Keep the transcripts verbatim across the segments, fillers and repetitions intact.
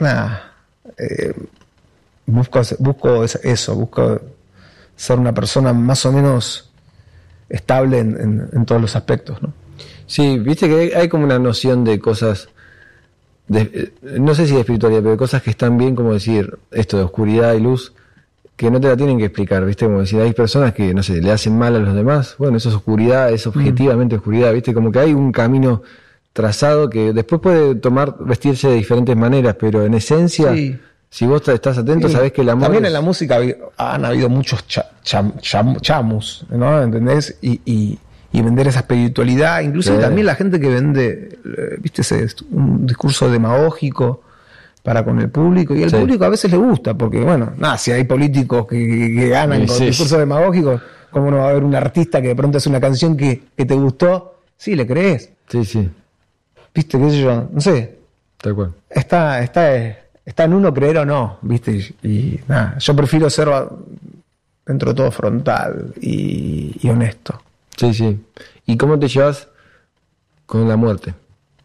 nada, eh, busco, busco eso, busco ser una persona más o menos estable en, en, en todos los aspectos, ¿no? Sí, viste que hay, hay como una noción de cosas, de, no sé si de espiritualidad, pero de cosas que están bien, como decir, esto de oscuridad y luz, que no te la tienen que explicar, viste, como decir, hay personas que, no sé, le hacen mal a los demás, bueno, eso es oscuridad, es objetivamente mm. oscuridad, viste, como que hay un camino trazado que después puede tomar, vestirse de diferentes maneras, pero en esencia, sí. si vos estás atento, sí. sabés que el amor... También es... en la música han habido muchos cha, cham, cham, chamus, ¿no? ¿Entendés? Y, y, y vender esa espiritualidad, incluso sí. también la gente que vende, viste, ese un discurso demagógico para con el público, y al sí. público a veces le gusta, porque bueno, nada, si hay políticos que, que, que ganan sí, con sí. discursos demagógicos, ¿cómo no va a haber un artista que de pronto hace una canción que, que te gustó? Sí, le crees. Sí, sí. ¿Viste? ¿Qué sé yo? No sé. Tal cual. Está, está, está en uno creer o no, ¿viste? Y, y nada, yo prefiero ser dentro de todo frontal y, y honesto. Sí, sí. ¿Y cómo te llevas con la muerte?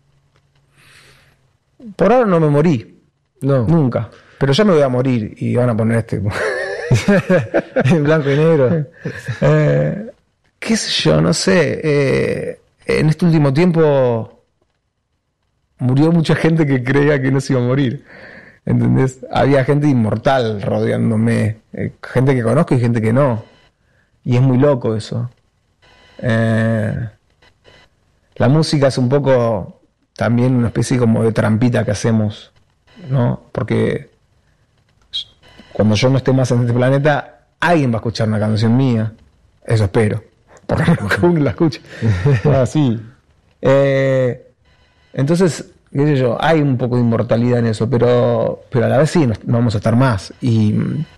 Por ahora no me morí. No. Nunca. Pero ya me voy a morir y van a poner este... en blanco y negro. eh, ¿Qué sé yo? No sé. Eh, en este último tiempo murió mucha gente que creía que no se iba a morir. ¿Entendés? Había gente inmortal rodeándome. Eh, gente que conozco y gente que no. Y es muy loco eso. Eh, la música es un poco también una especie como de trampita que hacemos, ¿no? Porque cuando yo no esté más en este planeta, alguien va a escuchar una canción mía. Eso espero. Por lo menos que uno la escuche. Ah, sí. Eh, entonces, qué sé yo, hay un poco de inmortalidad en eso, pero, pero a la vez sí, no, no vamos a estar más. Y,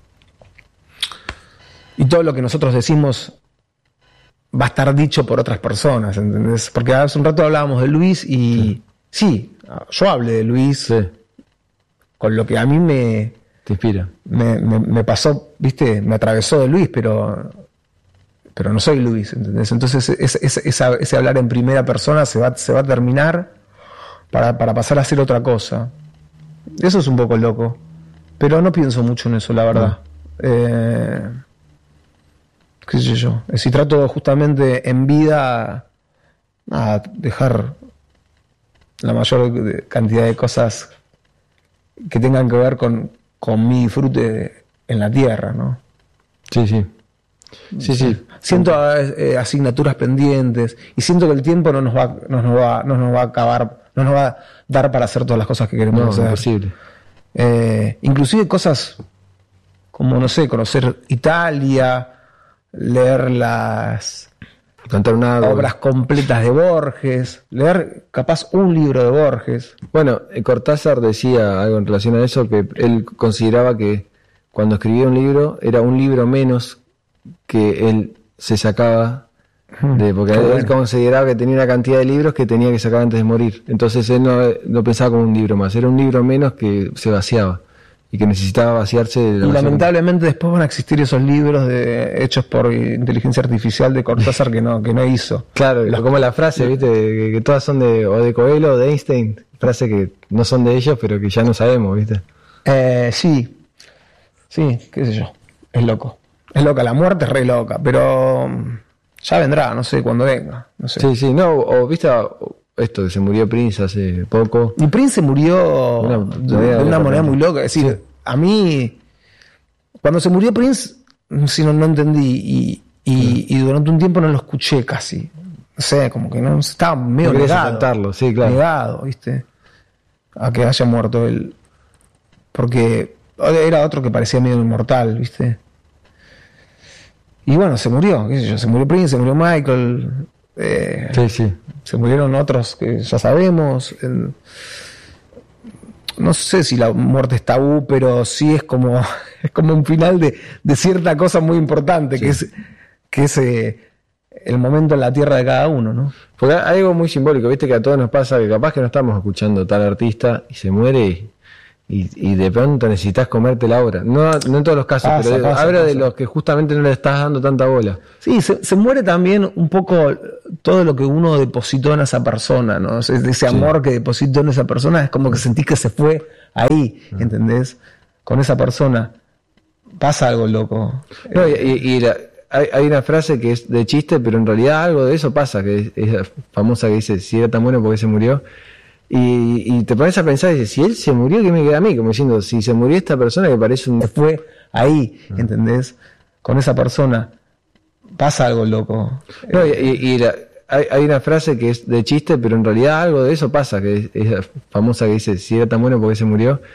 y todo lo que nosotros decimos va a estar dicho por otras personas, ¿entendés? Porque hace un rato hablábamos de Luis y sí, sí yo hablé de Luis sí. con lo que a mí me... Te inspira. Me, me, me pasó, viste, me atravesó de Luis, pero, pero no soy Luis, ¿entendés? Entonces ese, ese, ese, ese hablar en primera persona se va, se va a terminar para, para pasar a hacer otra cosa. Eso es un poco loco, pero no pienso mucho en eso, la verdad. No. Eh... qué sé yo, si trato justamente en vida a dejar la mayor cantidad de cosas que tengan que ver con, con mi disfrute en la tierra, ¿no? Sí, sí. Sí, sí. Siento eh, asignaturas pendientes y siento que el tiempo no nos va, no nos va, no nos va a acabar, no nos va a dar para hacer todas las cosas que queremos no, hacer. Imposible. Eh, inclusive cosas como, no sé, conocer Italia, leer las Cantar una obras completas de Borges, leer capaz un libro de Borges. Bueno, Cortázar decía algo en relación a eso, que él consideraba que cuando escribía un libro era un libro menos que él se sacaba de, porque él bueno. consideraba que tenía una cantidad de libros que tenía que sacar antes de morir. Entonces él no, no pensaba como un libro más, era un libro menos que se vaciaba y que necesitaba vaciarse de la y lamentablemente después van a existir esos libros de, hechos por inteligencia artificial de Cortázar que no, que no hizo. Claro, Los, como la frase, viste, que, que todas son de o de Coelho o de Einstein, frase que no son de ellos, pero que ya no sabemos, viste. Eh, sí, sí, qué sé yo, es loco, es loca, la muerte es re loca, pero ya vendrá, no sé cuándo venga, no sé. Sí, sí, no, o viste esto que se murió Prince hace poco. Y Prince murió una, de, de una manera muy loca. Es decir, sí. a mí, cuando se murió Prince, si no, no entendí. Y, y, sí. y durante un tiempo no lo escuché casi. No sé, como que no estaba medio no negado. Cantarlo, sí, claro. Negado, ¿viste? A que haya muerto él. Porque era otro que parecía medio inmortal, ¿viste? Y bueno, se murió, qué sé yo, se murió Prince, se murió Michael. Eh, sí, sí. Se murieron otros que ya sabemos. En, no sé si la muerte es tabú, pero sí es como, es como un final de, de cierta cosa muy importante, sí. que es, que es eh, el momento en la tierra de cada uno, ¿no? Porque hay algo muy simbólico, viste que a todos nos pasa que capaz que no estamos escuchando tal artista y se muere y, y, y de pronto necesitas comerte la obra. No, no en todos los casos, Pasa, pero pasa, hablo de pasa. los que justamente no le estás dando tanta bola. Sí, se, se muere también un poco todo lo que uno depositó en esa persona, ¿no? Ese, ese amor que depositó en esa persona es como que sentís que se fue ahí, ¿entendés? Con esa persona pasa algo loco. No, y y- y la- hay, hay una frase que es de chiste, pero en realidad algo de eso pasa, que es, es la famosa que dice, si era tan bueno, ¿por qué se murió? Y, y te pones a pensar y dices, si él se murió, ¿qué me queda a mí? Como diciendo, si se murió esta persona que parece un... Se fue ahí, ¿entendés? Con esa persona pasa algo loco. No, y, y- y la- hay, hay una frase que es de chiste, pero en realidad algo de eso pasa, que es, es la famosa que dice, si era tan bueno, ¿por qué se murió?